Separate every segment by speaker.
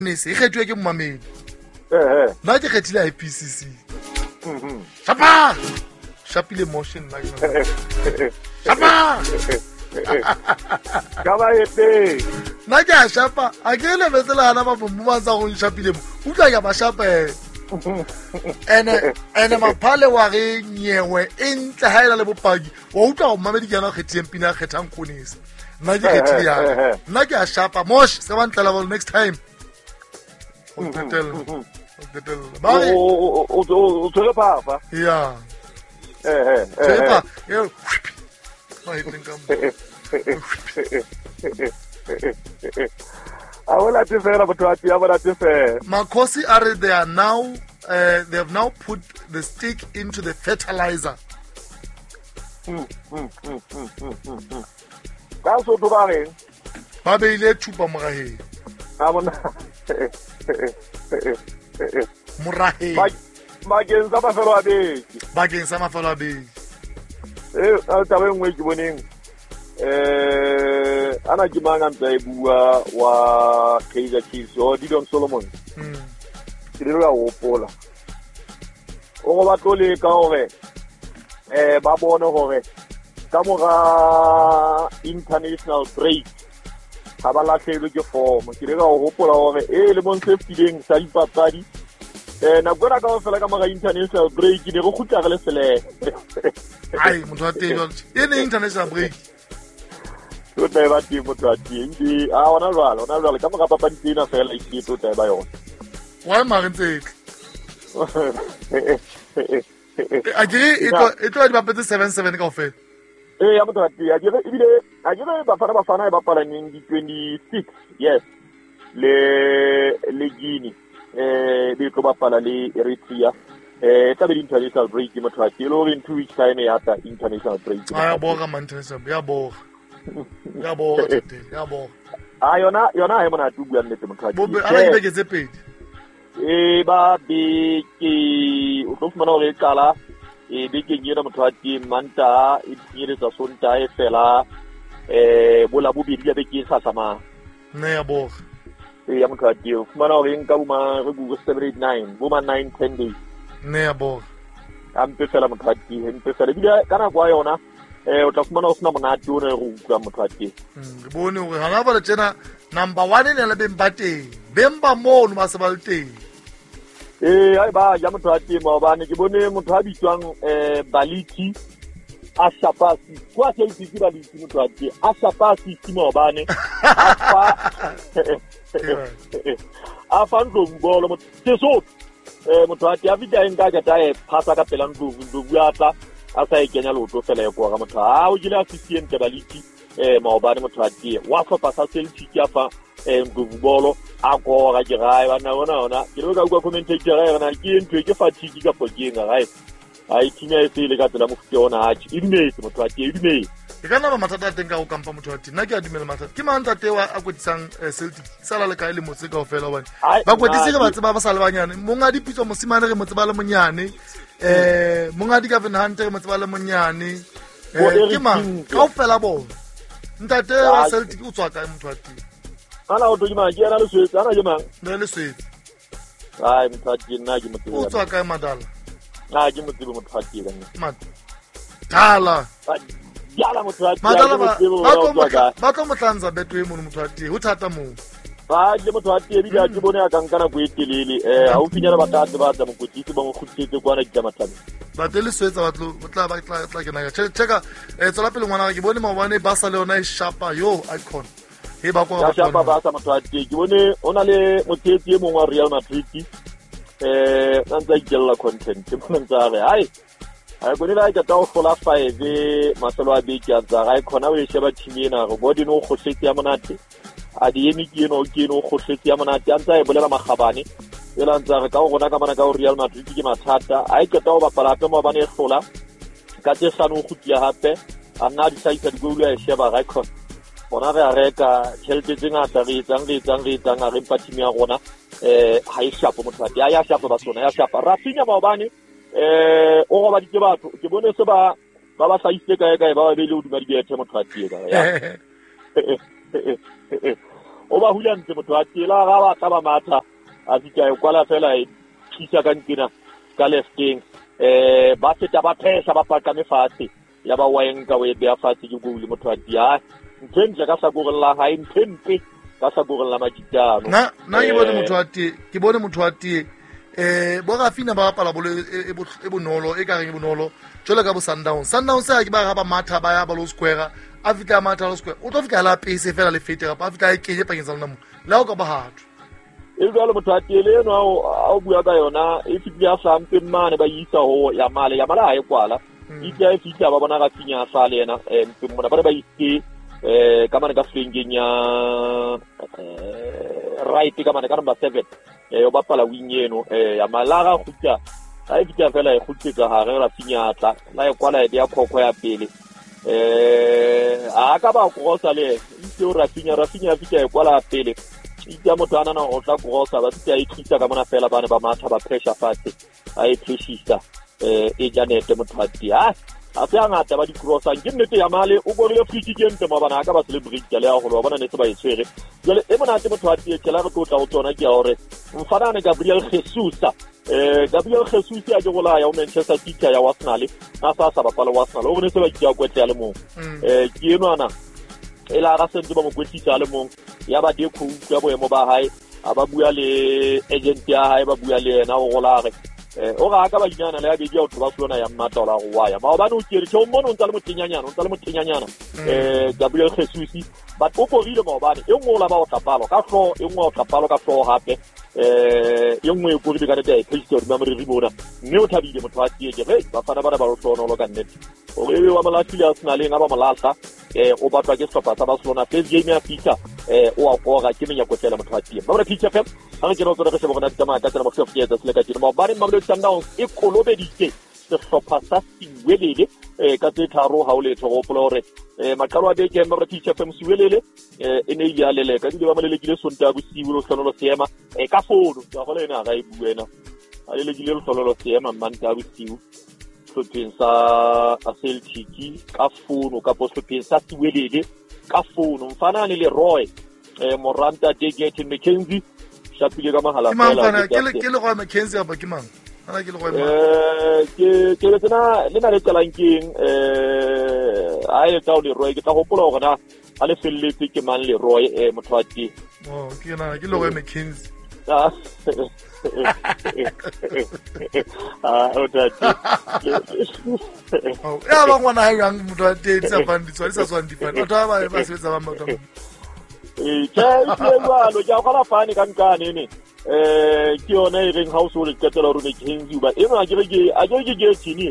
Speaker 1: ne se kgetwe ke mmamedi nna ke kgethile IPCC shapa shapile motion nna shapa
Speaker 2: ka ba ete
Speaker 1: nna ke a shapa a ke lebetsela hana ba bomma tsa go nshapile mo utlwa ke ba shape ene maphale wa re nyewe e ntle ha ela le bopaki wa utlwa go mmamedi ke yana kgethile mpina a kgethang konisa nna ke kgethile ya nna ke a shapa mosh se ba ntlela ba next time o
Speaker 2: tshwere phafa
Speaker 1: ya tshwere yo Makhosi are they are now they have now put the stick into the fertilizer.
Speaker 2: Ka so to ba reng
Speaker 1: Ba beile thupa moraheng.
Speaker 2: a bona
Speaker 1: Moraheng.
Speaker 2: Bakeng sa mafelo a beke
Speaker 1: Bakeng sa mafelo a beke.
Speaker 2: a taba e nngwe ke boneng ana ke mang a ntse a e bua wa Kaizer Chiefs o Gideon Solomon ke le go gopola o go batlo le ka hore ba bone hore ka mora international break ha ba latlhelwe ke form ke le go gopola hore le bonse feeling sa dipapadi na bona ka fela ka mora international break ne go khutla le sele
Speaker 1: Ai motho wa teng ene international break.
Speaker 2: to tla ba ti motho a teng di a ona jwale ka mora papadi tsena fela e to tla ba yona
Speaker 1: Wa marentse. A dire e tlo di bapetse 7-7 ka ofela.
Speaker 2: ya motho a teng a dire bafana ba palaneng di 26 yes le Guinea di tlo bapala le Eritrea tla be international break motho a teng lo re in 2 weeks time ya ta international break
Speaker 1: Ya boga mantenesa ya boga. Ya boga tete ya boga.
Speaker 2: yona ha mona tu bua nnete motho a
Speaker 1: Bo
Speaker 2: teng
Speaker 1: ala di beke tse pedi.
Speaker 2: ba be ke o tlo fumana hore qala be ke nyera motho a teng manta e nyere tsa sonta e fela bola bobedi ya be ke sa sama
Speaker 1: Ne ya boga.
Speaker 2: ya motho a teng fumana hore nka buma re bu 7-8-9 buma 9-10 days
Speaker 1: Ne ya boga.
Speaker 2: ampe fela motho a teng empe fela bile kana kwa yona o tla fumana o sena monate o ne re utlwa motho a teng
Speaker 1: Ke bone hore hana ba le tjena number 1 ne le beng ba teng. Beng ba mono ba se ba le teng.
Speaker 2: ai ba ya motho a teng maobane ke bone motho a bitswang Baliki a shapasi kwa se itse Baliki motho a teng a shapasi ke maobane a fa ntlo mbolo motho motho a teng a vitla enka ka tae phasa ka pela ntlo ya tla a sa ikenya loto fela e kwa ga motho a o jile a sisiente Baliki maobane motho a teng wa fa pasa Celtic ya fa ndubolo a go ga ke gae bana bona ke re ka kwa commentator ga yona ke ntwe ke fatigue ka pokenga gae ai tinya e tsele ka tsela mo fute ona a tshi idumetse motho a teng idumetse
Speaker 1: E kana ba mathata a teng ka go kampa motho wa teng. Nna ke a dumela mathata. Ke mang tate wa a kwetisang Celtic. Sala le kae le motse ka ofela bana. Ba kwetise ke ba tseba ba sa le banyane. Monga dipitso mosimane re motse ba le monyane. Monga di Gavin Hunter re motse ba le monyane. Ke mang ka ofela bona. Ntate wa Celtic o tswa kae motho wa teng.
Speaker 2: ana o tlo ke ana le swetsa ana ke mang
Speaker 1: Ne le swetsa.
Speaker 2: ai motho a teng nna ke motho
Speaker 1: O tswa kae madala.
Speaker 2: ke motho motho a teng
Speaker 1: Madala.
Speaker 2: yala motho a teng
Speaker 1: Madala ba tlo motlanza betwe mo motho wa teng. O thata mo.
Speaker 2: ba ke motho a teng di ke bone a kankana go etelele ha o finyana ba tla tsa mo kotisi ba mo khutsetse kwana ke matlana
Speaker 1: Ba tele swetsa ba tla ke na cheka tsala pele ngwana ke bone maobane ba sa le ona e shapa yo icon. He ba kwa
Speaker 2: ya shapa ba sa motho a teng ke bone ona le motsetsi e mongwe wa Real Madrid ntse ikella content ke bona ntse a re ai go ne la ka ta o fola 5 masolo a beke a tsa ga khona o e sheba team ena go bodi no go hletse ya monate a di emi ke no go hletse ya monate a ntse a e bolela magabane e la ntse re ka go bona ka mana ka Real Madrid ke mathata ai ka ta o bapala ka mo bane hlola ka tse sano go tia hape a nna di saitsa di go ya sheba ga khona bona re a reka tšhelete tse ngata re etsang a re mpa team ya rona ha e shapo motho a ya shapo ba sona ya shapa Rafinha maobane o go ba ditse batho ke bone se ba sa itse kae ba be le o duma di bethe motho a tie ka ya o ba hulantse motho a tela ga ba tla ba matha a fitla e kwala fela e tshisa ka ntina ka lefting ba feta ba phesa ba paka mefatshe ya ba waenka we be afatse ke go le motho a dia ntse ka sa gorella ha intente ka sa gorella majitano
Speaker 1: na ke bone motho a tie bo Rafina ba bapala bolo e bonolo e ka reng e bonolo jole ka bo Sundowns sa ke ba ga ba matha ba ya ba lo square a fitla matha lo square o tlo fitla la pace fela le fete ga ba fitla e kenye pakeng sa lona mo la o ka ba hatho
Speaker 2: e jalo motho a tiele no a bua ka yona e fitla sa mpe mane ba isa ho ya mala ha e kwala ita e fitla ba bona ka finya sa le yena mpe mona ba ise ka mane ka fengenya right ka mane ka number 7 o bapala wing eno ya malaga khutya a e fitla fela e khutsetsa ha re la finyatla la e kwala e dia khokho ya pele a ka ba krosa le ntse o Rafinha fitla e kwala pele itya motho ana na o tla krosa ba tsa e tlisa ka mona fela bana ba matha ba pressure fatshe a e pressure e janete motho a tia a se ngata ba di crossa ke nnete ya male o borile free kick ente ma bana ka ba celebrate ya le a go ba bona ne se ba e tshwere jole e mona te motho a tie tshela re tla o tsona ke ya hore mfana ne Gabriel Jesus ya ke gola ya o Manchester City ya Arsenal na sa bapala Arsenal o bone se ba ke kwetla le mo ke eno ana ela ga sentse ba mo kwetisa le mo ya ba de khu ya boemo ba hae a ba bua le agent ya hae ba bua le ena o gola re o ga ka ba dinana le ya bedi ya o tloba flona ya mmatola go waya ma ba no tsere tso mmono ntse le motinyanyana Gabriel Jesus but o go rile mo ba ne e ngola ba o tapalo ka flo e ngo o tapalo ka flo hape e ngwe go rile ka ne e Kristo di mamre ribona mme o thabile motho a tieke ba fana ba ba lo tlono lo ka nnete o re wa malafile a sna le nga ba malasa o batwa ke stoppa sa Barcelona first game ya fita o a go ke menya go tsela motho a tie ba re teacher fem ha ke no tsore se bona tsama ka tsela mo fofie tsa sele ka tsela mo ba re mamle Sundowns e kolobeditse se stoppa sa siwelele ka tse tharo ha o le tlo go re makalo a beke mo re teacher fem siwelele e ne ile alele ka di ba malelekile sonta bosibu lo tlhono lo seema ka fono ya go le ena ga e buena a lelekile lo tlhono lo seema manta bosibu hlopheng sa Celtic ka fono ka hlopheng sa siwelele ka fono mfanane le Roy Moranta Degate McKenzie shapile ka mahala
Speaker 1: fela ke le go McKenzie ba ke mang ana ke le go
Speaker 2: ke le tsena le na le tlankeng a e tao le Roy ke tla gopola gore na a le felletse ke man le Roy motho a tie
Speaker 1: ke na ke le go McKenzie
Speaker 2: o tati
Speaker 1: ya ba ngwana ha yang motho a tie tsa banditswa di sa tswang difane batho ba ba sebetsa ba motho
Speaker 2: ke lo ja kala fane ka nkane ne ke yona e reng household ke tela rone Kenzi ba e ma ke ke tsini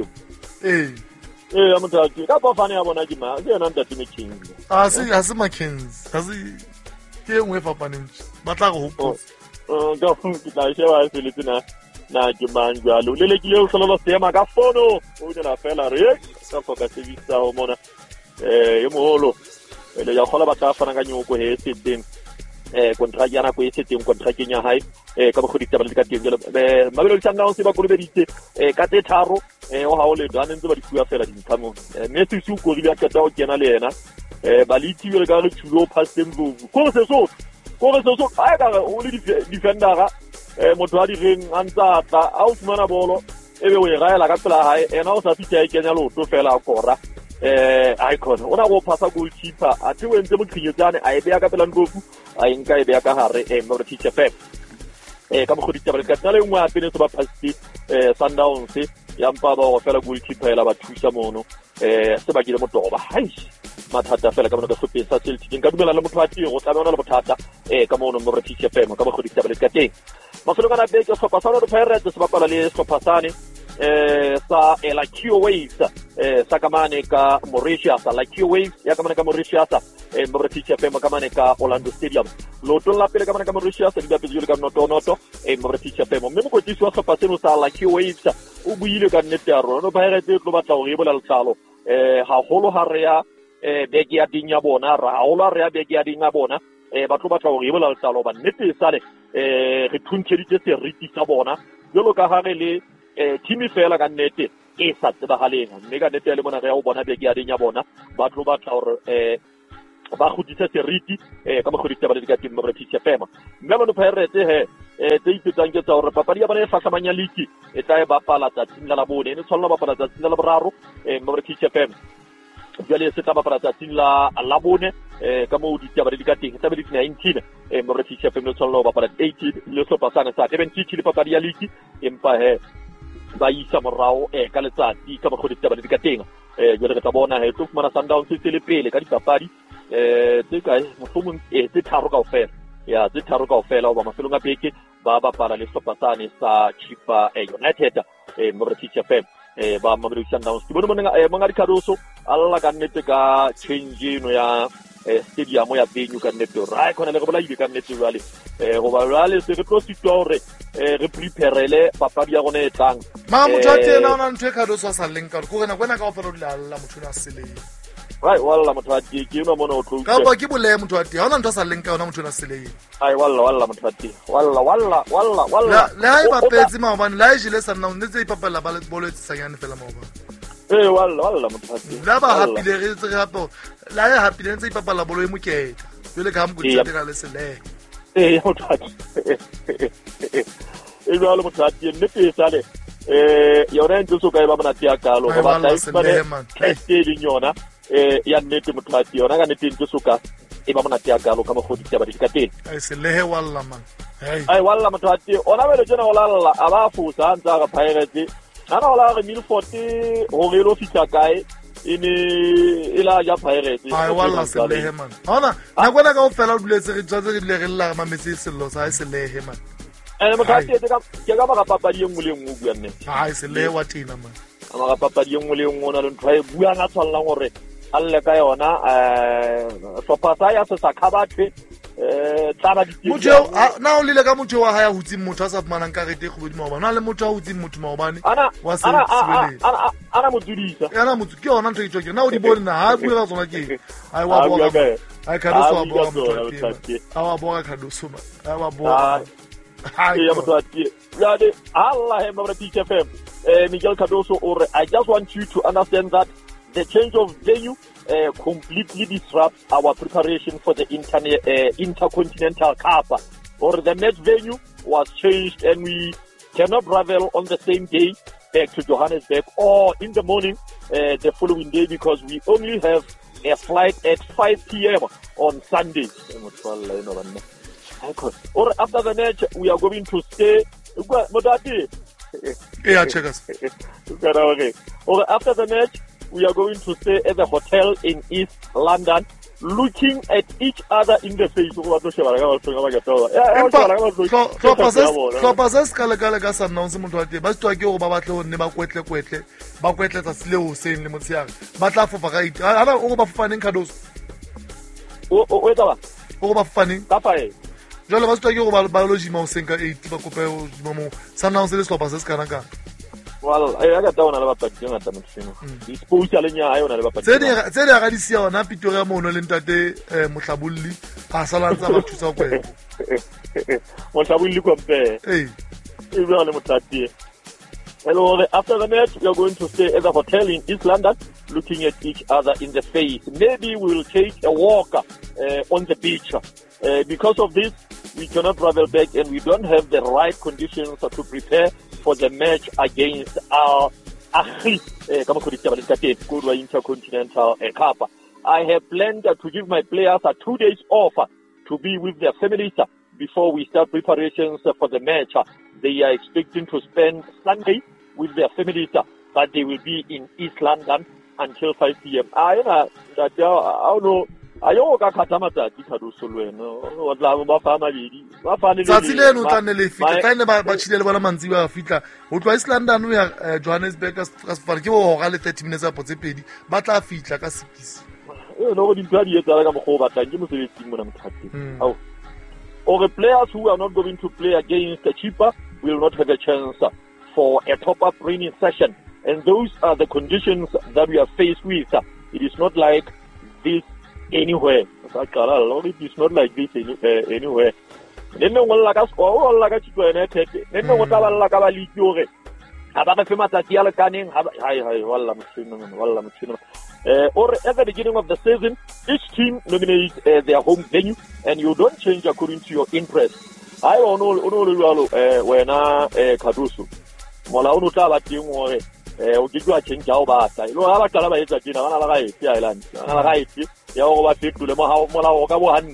Speaker 2: a motho a tie ka ba fane ya bona ke ma ke yona ntate Kenzi
Speaker 1: ha se McKenzie ha se ke ngwe fapaneng ba tla go hopotsa
Speaker 2: ga ke tla shewa se le tsena na ke mangwa lo le ke le solo sema ka fono o de la fela re ka foka se visa o mona e moholo le ya khola ba tla fana ka nyoko he seteng contract ya na go e seteng contract nya hae ka bogodi taba le ka teng mabelo Sundowns ba go lebeditse ka tse tharo o ha o le dane ntse ba di fuwa fela dintlhamo Messi su go rile ka tsa o kena le yena ba le tiwe ka re thulo pass tembo go se so a ka o le defender motho a di reng a ntsa tla a o fumana bolo ebe o e gaela ka pela hae ena o sa fitla e kenya loto fela a kora icon ona go passa goalkeeper a te wentse mo khinyetsane a e beya ka pela ndofu a enka e beya ka hare mo re teacher fem ka mo goditse ba le ka tsala e nngwe a pene se ba pasti Sundowns ya mpa ba go fela goalkeeper ela ba thusa mono se ba ke le motoba mathata fela ka bona ka hlopheng sa Celtic nka dumela le motho a tie go tsamena le bothata ka mono mo re teacher fem ka mo goditse ba le ka teng mafelo kana beke hlopha sa Pirates se bapala le hlopha sane sa Lakio Waves sa kamane ka Mauritius Lakio Waves ya kamane ka Mauritius mo re teacher fem kamane ka Orlando Stadium loto la pele kamane ka Mauritius di bapetswe ka noto mo re teacher fem mme mo kotisi wa hlopha seno sa Lakio Waves o buile ka nnete ya rona Pirates tlo batla go ebola letlalo ha holo ha re ya beke ya ding ya bona ra holo re ya beke ya ding ya bona ba tlo batla go ebola letlalo ba nnete sale re thuntsheditse seriti sa bona jalo ka ha re le team fela ka nnete e sa tsebagaleng mme ka nnete le bona re ya o bona beke ya ding ya bona ba tlo batla gore ba khudisa seriti ka mogodi taba le ka teng mo re Peace FM mme ba no Pirates tse ipetsang ke tsa hore papadi ya bana e fahlamanya league e tla e bapala tsatsing la labone e tshwanela bapala tsatsing la laboraro mo re Peace FM jale se tla bapala tsatsing la labone ka mo di taba le ka teng tsa be di 19 mo re Peace FM no tshwanela bapala 18 le so pasana sa 17 le papadi ya league empa ba isa morao ka letsatsi ka mogodi taba le ka teng jale re tla bona tlo fumana Sundowns se le pele ka dipapadi tse kae mohlomong tse tharo kaofela ya tse tharo kaofela ba mafelong a beke ba bapala le Sopasane sa Chipa United mo re Peace FM ba Mamelodi Sundowns ke bona monga Dikhadoso alla ka nnete ka change no ya stadium ya venue ka nnete ra khona le go bola ile ka nnete jwale go ba jwale se re tlo sitwa hore re preparele papadi ya gone e tlang
Speaker 1: ma motho a tena ona ntwe Khadoso a sa lenka go rena kwena ka ofela la motho a sele
Speaker 2: right walla motho a ke no mona o tlo
Speaker 1: ka ba ke bole motho a tena ona ntwe a sa lenka ona motho a sele
Speaker 2: ai walla motho a tena walla
Speaker 1: le ha ba petse maobane la jile sa nna o ntse ipapala ba le bolo e tsanyane fela maobane
Speaker 2: walla motho a tena
Speaker 1: la ba happy le re tse hapo la ya happy le ntse ipapala bolo e mokete jole ka mo go tsena le sele
Speaker 2: motho a jwalo motho a tena ne sale yona ntse so ka ba mona tia kalo go ba tla stedi nyona ya nnete motho a tena ga nnete ntse so ka e ba mona tia kalo ka mo go ditaba di ka teng
Speaker 1: ai selehe walla man
Speaker 2: ai walla motho a tena ona bele jona go lalla a ba fusa ntsa ga Pirates ana ola re Milford go re lo fitla kae ila ya Pirates
Speaker 1: ai walla selehe man ona na bona ka o fela o duletse re tsatse re le la ma metse sello sa ai selehe man
Speaker 2: motho a tena ke ga ba papadi engwe le engwe bua nne
Speaker 1: ai selehe wa tina man
Speaker 2: ama ga papadi engwe le engwe ona le ntwa e bua nga tshwallang gore alle ka yona Sopasa ya se sa khabathe tsaba di
Speaker 1: motho na o lile ka motho wa ha ya hutsing motho a sa fumanang karete go bodimo ba na le motho a hutsing motho maobane wa se
Speaker 2: ana motsudisa
Speaker 1: ana motho ke ona ntho e tsoke na o di bone na ha bua ka tsona ke ai wa bona ai Khadoso wa bona motho a wa bona Khadoso ai wa bona
Speaker 2: ya motho a tie ya de Allah he mabra Peace FM Miguel Khadoso or I just want you to understand that the change of venue completely disrupts our preparation for the Intercontinental Cup. Or the match venue was changed and we cannot travel on the same day back to Johannesburg or in the morning the following day because we only have a flight at 5 p.m. on Sunday. Or after the match, we are going to stay. Or after the match, we are going to stay at the hotel in East London, looking at each other in the face.
Speaker 1: Tlhopha se kala ka Sundowns motho wa teng ba tswa ke go ba batle go nne ba kwetle ba kwetletsa sile ho seng le motsiare ba tla fofa ga iti ana o go ba fofaneng Khadoso
Speaker 2: o etsa ba
Speaker 1: o go ba fofaneng
Speaker 2: ka fae
Speaker 1: jalo ba tswa ke go ba lo jima o seng ka 80 ba kope o jima mo Sundowns le tlhopha se kana ka
Speaker 2: wala ai ga taona le bapadi ngata motšhino dispose le nya ai ona le bapadi
Speaker 1: tse di ga di sia ona Pretoria mo no le ntate Mohlabulli a salantsa ba thusa go kwela
Speaker 2: Mohlabulli kompe e bua le motati hello after the match we are going to stay at the hotel in East London looking at each other in the face maybe we will take a walk on the beach because of this we cannot travel back and we don't have the right conditions to prepare for the match against our Intercontinental Cup. I have planned to give my players 2 days off to be with their families before we start preparations for the match. They are expecting to spend Sunday with their families, but they will be in East London until 5 p.m. I don't know. Ayo ka khatama tsatsi Khadoso lwena o tla ba fa mabedi ba fane le
Speaker 1: tsatsi le no tla ne le fitla ka ne ba tshile le bona mantsi ba fitla ho tloa East London o ya Johannesburg ka sefare ke ho ga le 30 minutes a potse pedi ba tla fitla ka sekisi
Speaker 2: no go di tla di etsa ka mo go batlang ke mosebetsing mona mothating au or the players who are not going to play against the Chipa will not have a chance for a top-up training session and those are the conditions that we are faced with. It is not like this anywhere. It is not like this anywhere. Then no one like us or like a United. Then no one like our league. About a few months at Yala Canning. Hi, Wallam. Or at the beginning of the season, each team nominates their home venue, and you don't change according to your interest. I don't know when Kadusu. Mola uno taba tingo ukijua chenja obata. Lo abakala ba etsa tina bana ba gae island. Bana ba gae ya go ba fetule mo ha mola o ka bo han.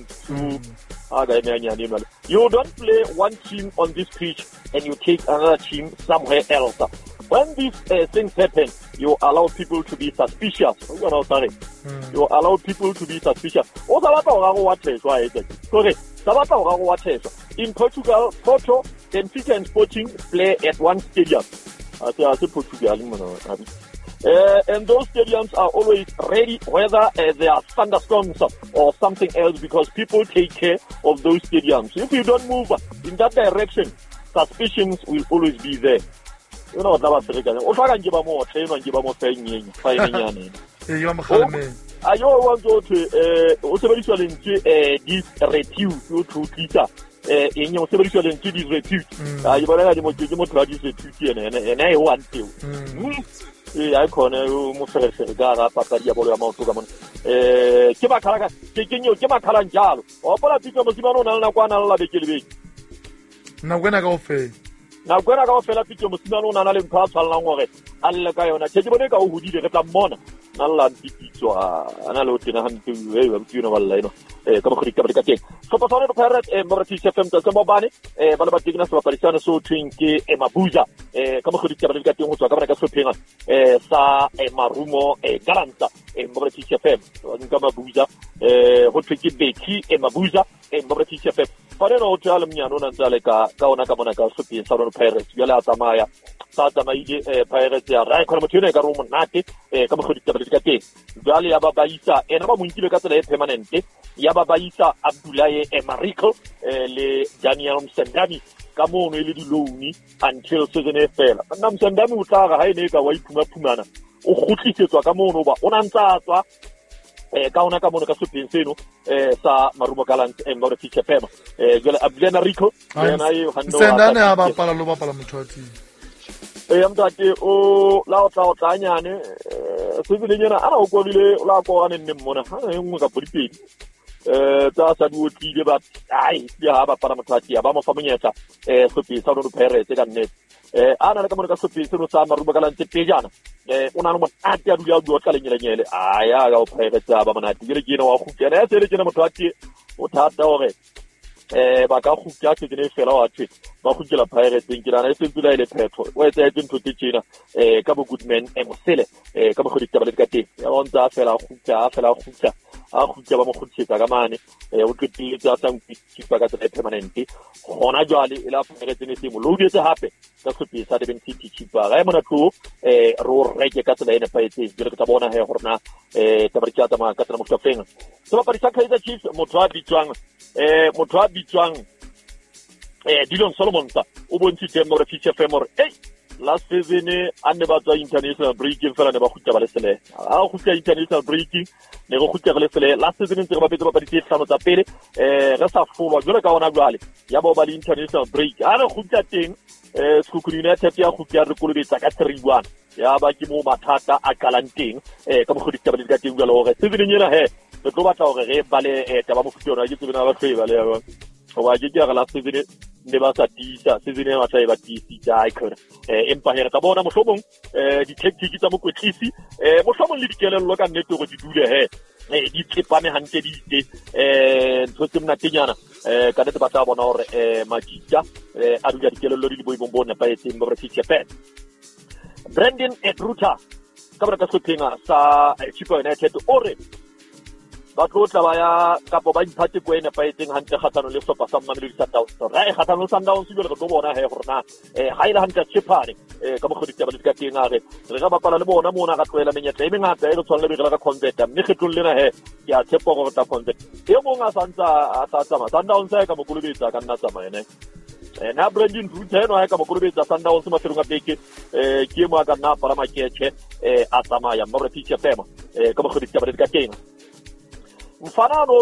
Speaker 2: You don't play one team on this pitch and you take another team somewhere else. When these things happen, you allow people to be suspicious. You allow people to be suspicious. In Portugal, Porto, Benfica and Sporting play at one stadium. And those stadiums are always ready, whether there are thunderstorms or something else, because people take care of those stadiums. If you don't move in that direction, suspicions will always be there. You know what I'm saying? I want to this refuge to Twitter. In your several this refuge. I want to. I can Gara Pataria Boloamon. Kibakara, taking your Kimakaranjal, or Palatico Musimano, Nakwana Labi.
Speaker 1: Now when I go fair.
Speaker 2: Now when I go fair, Pico Musimano, Nalim Pass along with Alagayona, Chebonega, who did it at Mona. Nalla di pizzo analotina hantu funeral leno come criticate so passano per Morati FM da Mobani Balabatigna so Parisano so trinki e Mabuja come criticate un so camera sopina sa e Marumo e Galanta e Morati FM in Mabuja hotiki beki e Mabuja e Morati FM Pareno Jalmia non Anzaleka Kauna Kamonaka Supi Saron Paris Yala Tamaya Sata Maidi Paris ya Rai Kormatune Garum Nati come criticate Gali Ababaisa e non Muntile Catale permanente Yababaisa Abdoulaye e Marico le Daniel Sendani Camon e Liduluni until season FL. Nam Sendami Utara Haineka Waipuma Pumana o Huti to Camono Onanta Kauna Kamonaka Supinseno sa Marumo Galant e Morati Chapema Abdena Rico
Speaker 1: Sendane aba para loba para Mutuati.
Speaker 2: I'm talking Lao Tanyane, Suvinina, I don't go to La Coran in Mona, I'm going to put it. That's a good idea, but I have a Paramati, Abama Famineta, Supi, South of Paris, and Net. Anna Kamoka Supi, Sama Rubagalan Pejana, Unanum Atia, you are telling I go private Abamana, Virgino, who can answer the Genamati, or Tata. Bakahu Jackie in a fellow outfit, Bakula Pirates in Kirana, Simply Petro, where they didn't to teach a couple good men and Sele, a couple of Tabakati, on that fellow Hucha, Ahucha Tagamani, would be just some Chipagat permanente, Honajali, elaborate anything, Ludi to happen. That could be Saturday City Chipa, Ramonatu, a roar Rege Catalina Paitis, Giratabona, Horna, Tabaricatama, Catamaca. So, Parisaka the chief, Motrabi Chang. Motrabi Chang Dillon Solomon Ubuntu Temor Fisher Femor last season and about the international breaking for an about Hutabale. Our international breaking never Hutabale last season in the Babati Samotapere Rasa for Gurakawana Valley Yabobali international break. I don't Huta thing Sukuna Tapia Hukia Kulubi Sakatari1 Yabakimo Matata Akalanting come Hutabati Galore 7 years ahead. The Gobata Ballet Tabamufiona, I used to be our favor. So I did last season, never sat season of Tisi, I could. Empire Tabona Mosomon, detective Tamuku Tisi, Mosomon Little look at Neto to do the hair. Di Pane Hunted and Tosim Natiana, Canetabon or Magica, Aduja Lori Bombona by Tim Morati Japan. Brendan et Ruta, Cabrata Supina, Sa Chico United Ore. But Rotavaya, Capobain Patic, and fighting Hunter Hatan lift up some Mamil Sundown. So I had on Sundown, you will go on a Herna, a Highland Chipani, Kamukatinare, Rama Palamona, Mona, and Taming at the Solomon Convent, and Nikitulina, Ya Chepo of the Convent. Yamona Santa Atama, Sundown, Kamukulita, and Nasama. And now Brendan Rutan, I come to the Sundown, Sumatuna Biki, Kima Gana, Paramache, Atamaya, Moraticia Fema, Kamukatin. Mfanano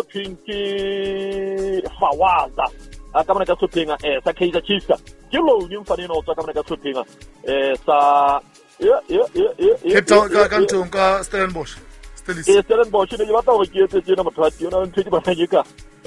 Speaker 2: twinki fawaza akamana supinga sa kaiza chisa kilo nyumfanino akamana supinga sa
Speaker 1: Cape Town kanto ka Stellenbosch
Speaker 2: Stellenbosch ne ba tla go ke etse tsena motho a tiona ntse di bana ke ka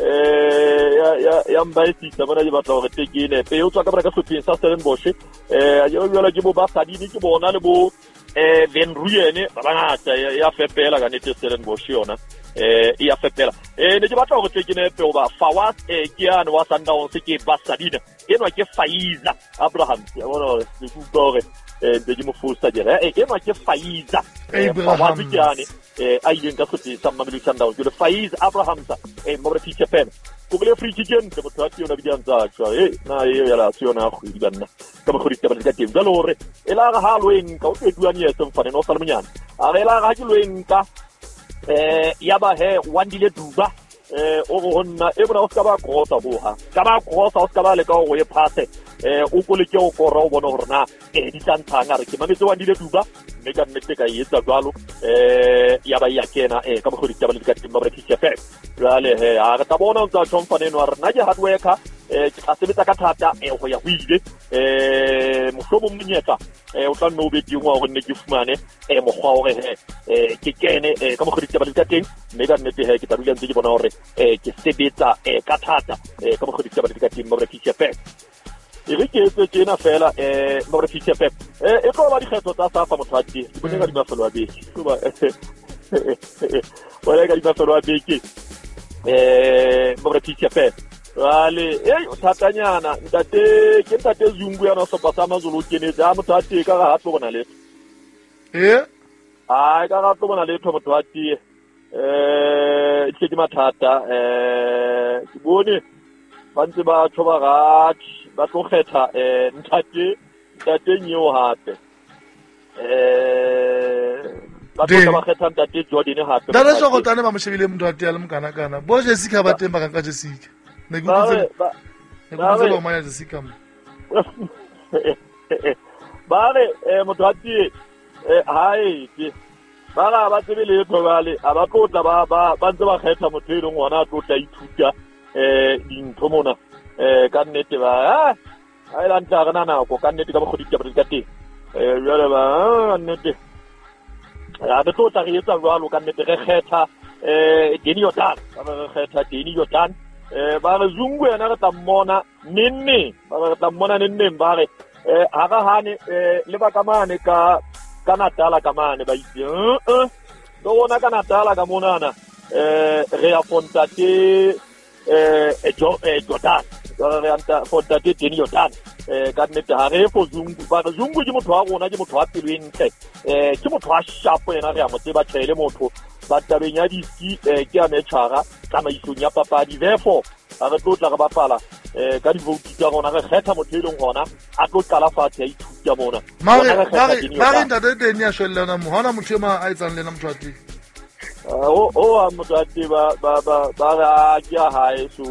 Speaker 2: ya mbaitsa bona di batla gore tekene pe o tswa ka ka sophie sa Stellenbosch a yo yola ke bo ba sadini ke bona le bo Van Rooyen ba bangata ya fepela ka nete Stellenbosch yona ya fepela ne ke batla gore tekene pe o ba Fawaz ke yana wa Sundowns ke ba sadina enwa ke Faiza Abraham ya bona se ku gore de mo fusta jere enwa ke Faiza Fawaz ke yana a ileng ka sophie sa Mamelodi Sundowns ke Faiz Abraham sa mo re fiche pen Google free chicken ke motho a tsona bidiantsa tswa na ya la tsona go di bana ka mo go ditaba ka teng ga lore ela ga ha loeng ka o tsetuane ye se mfane no salmonyana a re ela ga ke loeng ka ya ba he wandile duba o go nna e bona o ska ba krota boha ka ba krota o ska ba le ka go e phase o go le ke o kora o bona gore na di tsantsanga re ke mametse wandile duba mme ka nnete ka etsa jwalo ya ba ya kena ka mo go ditaba ka teng ba re fiche pen jale a re ta bona ntse a tshomfane no re na ke hard worker ke a sebetsa ka thata go ya go ile mohlomong monyetla o tla nno be dingwa gore ne ke fumane mogwa gore ke kene ka mo go ditaba ka teng mme ka nnete ke tla dula ntse ke bona gore ke sebetsa ka thata ka mo go ditaba ka teng ba re fiche pen e re ke etse tsena fela mo re fiche pen e tlo ba dikgetho tsa safa motho a teng ke bona ka di mafelo a beke ba wala ka di mafelo a beke mo re fiche pen vale o thatanyana ntate Zungu yana sopa sa mazulu kenetse a motho a teng ka ga ha tlo bona letho ai ka ga tlo bona letho motho a teng ke mathata ke bone ba ntse ba thoba gatši ba tlo kgetha ntate nyeo hape ba tlo ba kgetha ntate Jordan hape
Speaker 1: da re tlo go tane ba mo shebile motho a teng le mokana kana bo Jessica ba teng ba ka Jessica ne go tse ba mo ya Jessica mo ba re motho a teng hai ba ga ba tsebe le thobale a ba tlotla ba ntse ba kgetha motho e leng ngwana a tlotla ithuta dintho mona ka nnete ba a ela ntla ga nana go ka nnete ka go ditaba ka teng jale ba nnete ya de tlotla re etsa jwalo ka nnete re kgetha Deni Jordan ba kgetha Deni Jordan ba re Zungu yana re tla mmona nenne ba re ha ga hane le ba kamane ka Natala kamane ba itse do wona ka Natala ka monana re ya fontate Jordan re anta fontate Deni Jordan ka nnete ha re fo Zungu ba re Zungu ke motho wa rona ke motho wa pelo e ntle ke motho wa sharp yena re a mo tseba tshele motho ba tabeng ya diski ke a metshara tsamaisong ya papadi therefore a re tlotla re bapala ka di vote tsa rona re kgetha motho e leng gona a tlo qala fatshe ya ithuta mona mare ntate Deni a shwellana mo hona motho e ma a etsang lena motho a teng
Speaker 2: a motho a teng ba ra ke a hae so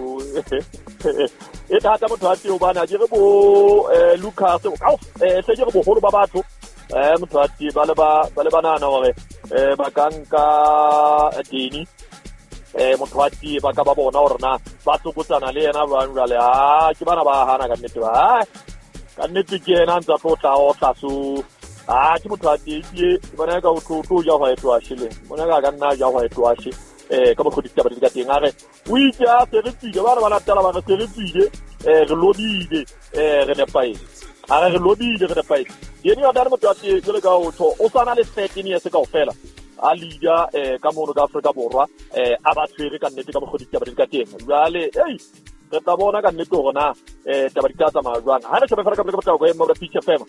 Speaker 2: e thata motho a teng o bana ke re bo Lucas ka se ke re bogolo ba batho motho a teng ba le banana gore ba kanka Deni motho a teng ba ka ba bona gore na ba tsokotsana le yena ba jale ke bana ba hana ka nnete ba ka nnete ke yena ntse tlo tla o tla so ke motho a teng ke bona ka o tlo ja go etwa shile bona ka nna ja go etwa shi ka mo khoditsa ba ka teng a re o itse se re tsile ba latela ba re se re tsile re lodile re ne pai a re lodile re ne pai Deni Jordan motho a teng ke le ka o tlo o sana le 13 years ka ofela a liga ka mono ka Afrika Borwa a ba tshwere ka nnete ka mo khoditsa ba ka teng jale re tla bona ka nnete gona taba di ka tsamaya jwang ha re se ba fara ka botao go mo re fiche fema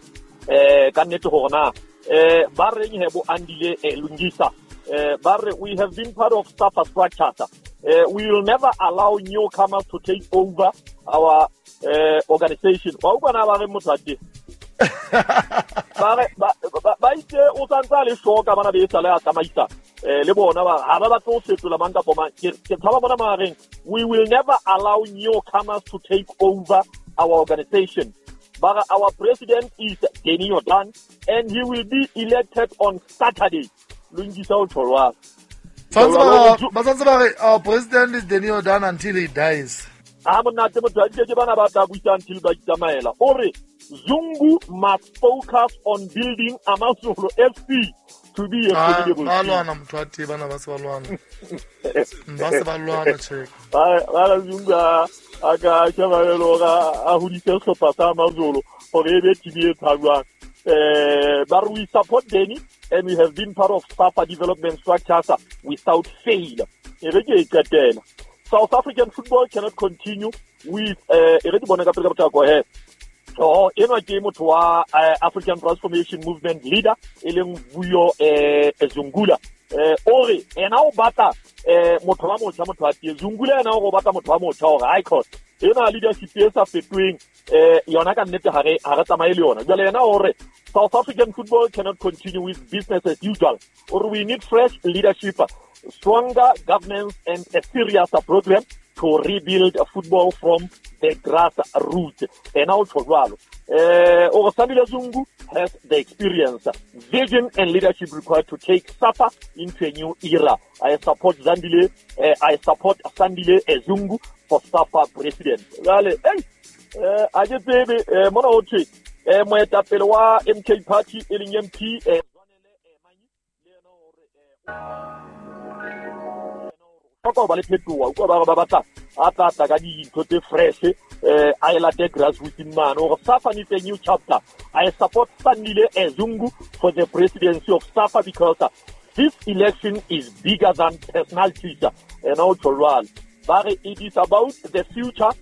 Speaker 2: ka nnete gona ba reng hebo andile Lungisa ba re we have been part of SAFA structure we will never allow newcomers to take over our organization ba utlwana ba re motho a teng ba itse o tsantsa le shoka bana be tsala ya tsamaisa le bona ba ha ba tlo fetola mang ka poma ke tsaba bona mareng we will never allow newcomers to take over our organization but our president is Deni Jordan and he will be elected on Saturday Lungisa o tholwa
Speaker 1: our president is Deni Jordan until he dies
Speaker 2: monna te motho a ke bana ba tla buisa until ba tsamaela ore Zungu must focus on building Amazulu FC to be a formidable
Speaker 1: ba lwana motho a tee bana ba se ba lwana ba se ba lwana check
Speaker 2: Zunga aga shabalelo ga a hudise sehlopha sa Mazolo gore e be team e tshwarwang. But we support Danny and we have been part of SAFA development structures without fail. South African football cannot continue with so eno ke motho wa African Transformation Movement leader eleng Vuyo Zungula ore ena o batla motho wa motho a tie Zungula ena o batla motho wa motho ore icon ena leadership e sa fetweng yona ka nnete ha re tsamaye le yona jale ena ore South African football cannot continue with business as usual or we need fresh leadership, stronger governance and a serious program to rebuild football from the grassroots. And also, Sandile Zungu has the experience, vision and leadership required to take SAFA into a new era. I support Sandile Zungu for SAFA president. I just say, Mono moetapele wa MK Party eleng MP go ba le phetoa go ba batla a tla ka dintho tse fresh a ela the grassroots man or SAFA needs a new chapter. I support Sandile Zungu for the presidency of SAFA because this election is bigger than personalities and also but it is about the future.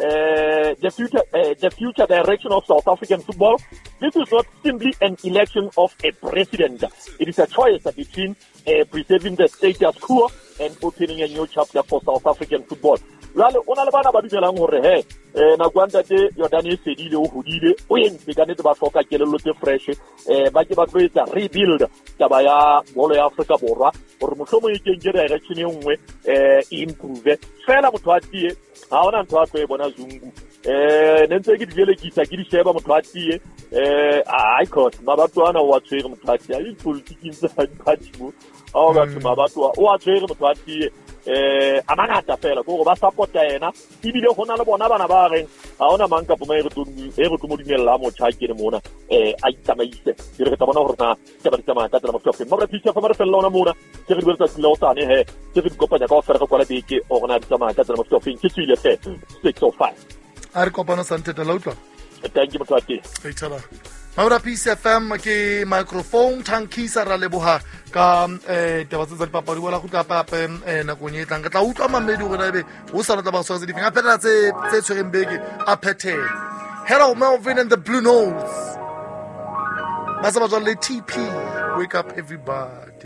Speaker 2: The future direction of South African football. This is not simply an election of a president. It is a choice between preserving the status quo and opening a new chapter for South African football. Lale ona le bana ba dumelang hore na kwanta te Yordani Sedile o hodile o entse ka nete ba hloka kelello tse fresh ba ke ba tloetsa rebuild taba ya bolo ya Afrika Borwa hore mohlomong e keng direction e nngwe improve fela motho a tie ha ona ntho a tlo e bona Zungu nentse ke dijelekisa ke di sheba motho a tie icon mabatwana o a tshwere motho a tie a politics sa diphatimo a ga mabatwa o a tshwere motho a tie amangata fela go ba supporta ena ibile gona le bona bana ba reng ha ona mang ka poma e re tlo modimella mo tshake le mona a itsamaise dire ke bona hore na ke ba ditsamaya ka tsela mo tsofe mo re tsitse fa mo re fella ona mona ke re dirisa tsone ke re kopanya ka ofera go kwala beke o gona ditsamaya ka tsela mo tsofe ke tsile fe 605
Speaker 1: a re kopana santete la utlwa
Speaker 2: thank you motho
Speaker 1: e tshaba Maura Peace FM ke microphone tankisa ra leboha ka taba tsa dipapadi bola go tla pape na go nyetlang ka tla utlwa mamedi gore ebe o sa rata ba so tse difeng a phela tse tshwereng beke a phethela hello Melvin and the Blue Nose ba sa ba le TP wake up everybody